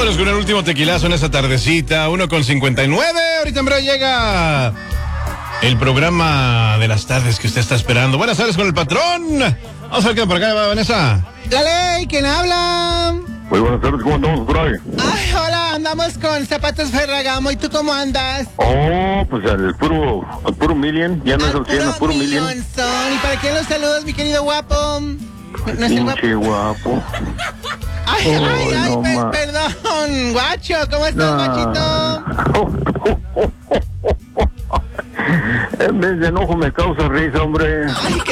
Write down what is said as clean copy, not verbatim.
Vámonos con el último tequilazo en esta tardecita, 1:59. Ahorita en breve llega el programa de las tardes que usted está esperando. Buenas tardes con el patrón. Vamos a ver qué por acá va Vanessa. La ley, ¿quién habla? Muy buenas tardes, ¿cómo andamos por ahí? Ay, hola, andamos con Zapatos Ferragamo. ¿Y tú cómo andas? Oh, pues al puro Million, ya no es al 100, al puro Million. Son. ¿Y para quién los saludos, mi querido guapo? ¿No es el guapo? Pinche guapo. Ay, no perdón, guacho, ¿cómo estás, guachito? En vez de enojo me causa risa, hombre. Ay,